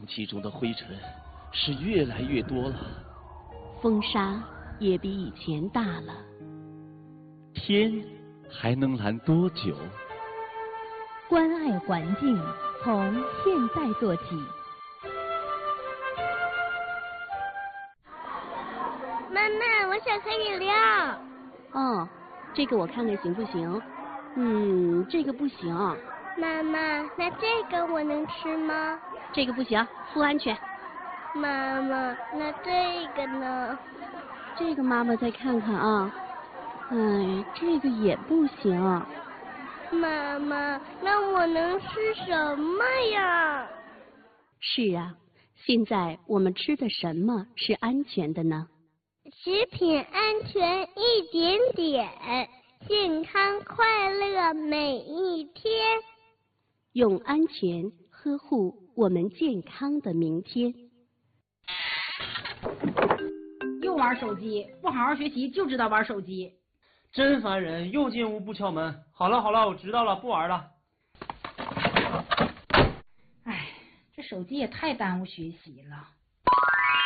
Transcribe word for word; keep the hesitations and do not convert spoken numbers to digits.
气中的灰尘是越来越多了， 风沙也比以前大了。 天还能蓝多久？ 关爱环境，从现在做起。 妈妈，我想喝饮料。 哦，这个我看看行不行？嗯，这个不行。 妈妈，那这个我能吃吗？ 这个不行，不安全。 妈妈，那这个呢？ 这个妈妈再看看啊。哎，这个也不行。 妈妈，那我能吃什么呀？ 是啊，现在我们吃的什么是安全的呢？ 食品安全一点点，健康快乐每一天。 用安全呵护我们健康的明天。 又玩手机，不好好学习就知道玩手机。 真烦人，又进屋不敲门。好了好了，我知道了，不玩了。 哎，这手机也太耽误学习了。